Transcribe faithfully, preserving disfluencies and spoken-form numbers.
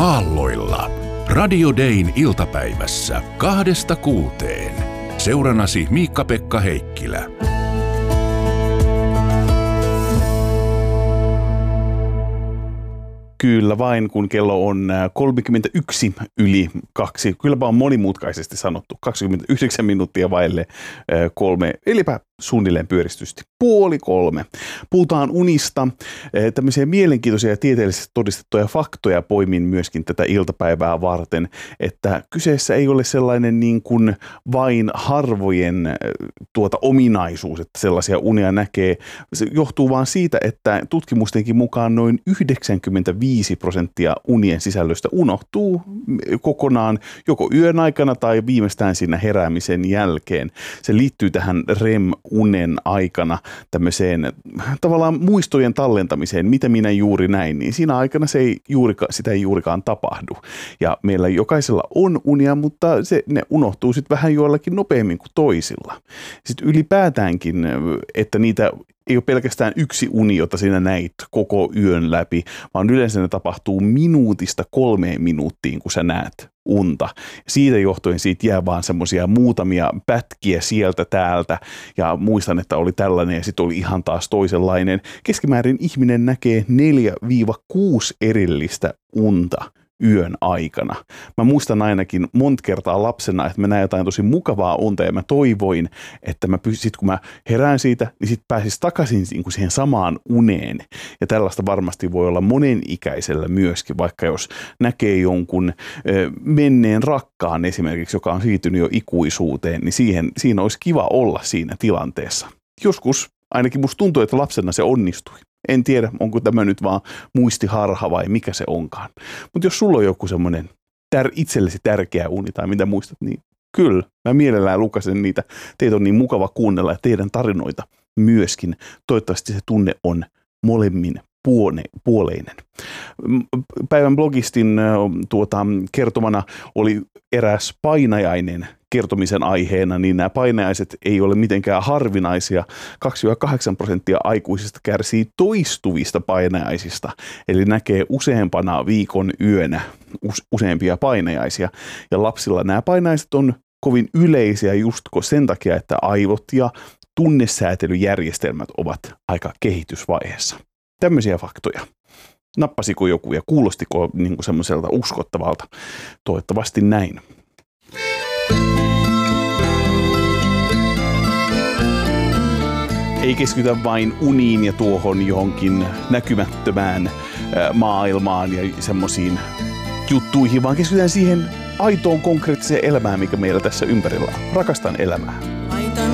Aalloilla. Radio Dayn iltapäivässä kahdesta kuuteen. Seurannasi Miikka-Pekka Heikkilä. Kyllä vain, kun kello on kolmekymmentäyksi yli kaksi. Kylläpä on monimutkaisesti sanottu. kaksikymmentäyhdeksän minuuttia vaille kolme. Elipä suunnilleen pyöristysti. Puoli kolme. Puhutaan unista. Tämmöisiä mielenkiintoisia ja tieteellisesti todistettuja faktoja poimin myöskin tätä iltapäivää varten, että kyseessä ei ole sellainen niin kuin vain harvojen tuota ominaisuus, että sellaisia unia näkee. Se johtuu vaan siitä, että tutkimustenkin mukaan noin yhdeksänkymmentäviisi prosenttia unien sisällöstä unohtuu kokonaan joko yön aikana tai viimeistään siinä heräämisen jälkeen. Se liittyy tähän R E M-unen aikana tämmöiseen tavallaan muistojen tallentamiseen, mitä minä juuri näin, niin siinä aikana se ei juurika, sitä ei juurikaan tapahdu. Ja meillä jokaisella on unia, mutta se, ne unohtuu sitten vähän joillakin nopeammin kuin toisilla. Sitten ylipäätäänkin, että niitä ei ole pelkästään yksi uni, jota sinä näit koko yön läpi, vaan yleensä ne tapahtuu minuutista kolmeen minuuttiin, kun sä näet unta. Siitä johtuen siitä jää vaan semmoisia muutamia pätkiä sieltä täältä ja muistan, että oli tällainen ja sitten oli ihan taas toisenlainen. Keskimäärin ihminen näkee neljä kuusi erillistä unta yön aikana. Mä muistan ainakin monta kertaa lapsena, että mä näin jotain tosi mukavaa unta ja mä toivoin, että mä sit kun mä herään siitä, niin sit pääsis takaisin siihen samaan uneen. Ja tällaista varmasti voi olla monenikäisellä myöskin, vaikka jos näkee jonkun ö, menneen rakkaan esimerkiksi, joka on siirtynyt jo ikuisuuteen, niin siihen, siinä olisi kiva olla siinä tilanteessa. Joskus ainakin musta tuntuu, että lapsena se onnistui. En tiedä, onko tämä nyt vaan muistiharha vai mikä se onkaan. Mutta jos sulla on joku semmoinen tär- itsellesi tärkeä uni tai mitä muistat, niin kyllä, mä mielellään lukasen niitä. Teitä on niin mukava kuunnella ja teidän tarinoita myöskin. Toivottavasti se tunne on molemmin puone, puoleinen. Päivän blogistin tuota, kertomana oli eräs painajainen kertomisen aiheena, niin nämä painajaiset ei ole mitenkään harvinaisia. kaksi kahdeksan prosenttia aikuisista kärsii toistuvista painajaisista, eli näkee useampana viikon yönä useampia painajaisia. Ja lapsilla nämä painajaiset on kovin yleisiä just sen takia, että aivot ja tunnesäätelyjärjestelmät ovat aika kehitysvaiheessa. Tämmöisiä faktoja. Nappasiko joku ja kuulostiko niin kuin semmoiselta uskottavalta? Toivottavasti näin. Ei keskitytä vain uniin ja tuohon johonkin näkymättömään maailmaan ja semmoisiin juttuihin, vaan keskitytään siihen aitoon konkreettiseen elämään, mikä meillä tässä ympärillä on. Rakastan elämää.